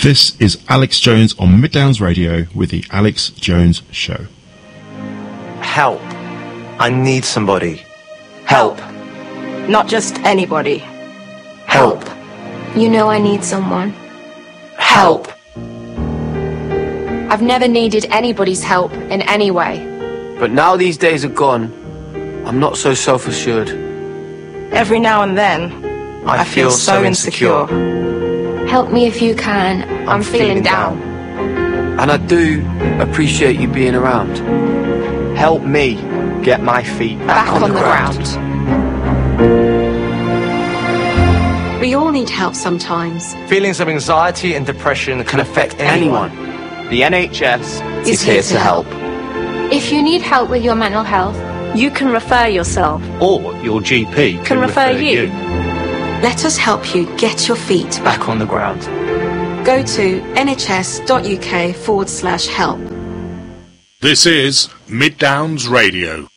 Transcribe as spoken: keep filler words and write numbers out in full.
This is Alex Jones on Midlands Radio with the Alex Jones Show. Help. I need somebody. Help. Not just anybody. Help. You know I need someone. Help. I've never needed anybody's help in any way. But now these days are gone, I'm not so self-assured. Every now and then, I, I feel, feel so, so insecure. insecure. Help me if you can. I'm, I'm feeling, feeling down. down. And I do appreciate you being around. Help me get my feet back, Back on, on the, the ground. ground. We all need help sometimes. Feelings of anxiety and depression can affect anyone. The N H S is here to help. If you need help with your mental health, You can refer yourself. Or your G P can, Can refer you. Let us help you get your feet back. Back on the ground. Go to nhs.uk forward slash help. This is Mid Downs Radio.